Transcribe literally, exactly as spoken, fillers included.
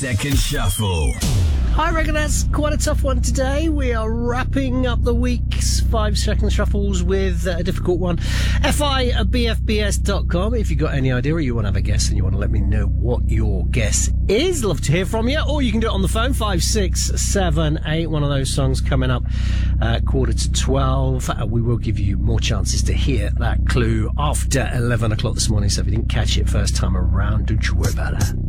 Second Shuffle. I reckon that's quite a tough one today. We are wrapping up the week's five second shuffles with a difficult one. fi at b f b s dot com. If you've got any idea or you want to have a guess and you want to let me know what your guess is, love to hear from you. Or you can do it on the phone, five six seven eight. One of those songs coming up uh, quarter to twelve. Uh, we will give you more chances to hear that clue after eleven o'clock this morning. So if you didn't catch it first time around, don't you worry about that.